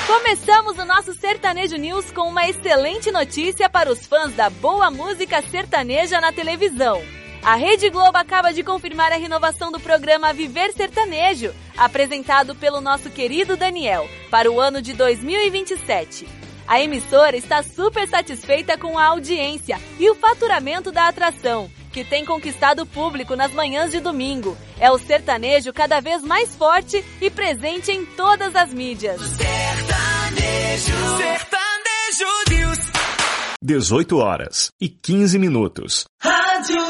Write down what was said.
Começamos o nosso Sertanejo News com uma excelente notícia para os fãs da boa música sertaneja na televisão. A Rede Globo acaba de confirmar a renovação do programa Viver Sertanejo, apresentado pelo nosso querido Daniel, para o ano de 2027. A emissora está super satisfeita com a audiência e o faturamento da atração, que tem conquistado o público nas manhãs de domingo. É o sertanejo cada vez mais forte e presente em todas as mídias. Sertanejo News. 18h15.